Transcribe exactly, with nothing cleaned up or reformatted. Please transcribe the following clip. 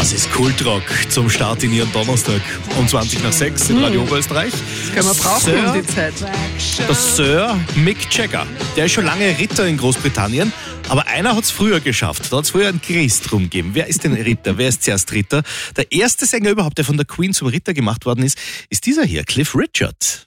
Das ist Kultrock zum Start in Ihren Donnerstag um zwanzig nach sechs in Radio Oberösterreich. Das können wir brauchen Sir, um die Zeit. Der Sir Mick Jagger, der ist schon lange Ritter in Großbritannien, aber einer hat es früher geschafft. Da hat es früher einen Christ drum gegeben. Wer ist denn Ritter? Wer ist zuerst Ritter? Der erste Sänger überhaupt, der von der Queen zum Ritter gemacht worden ist, ist dieser hier, Cliff Richard.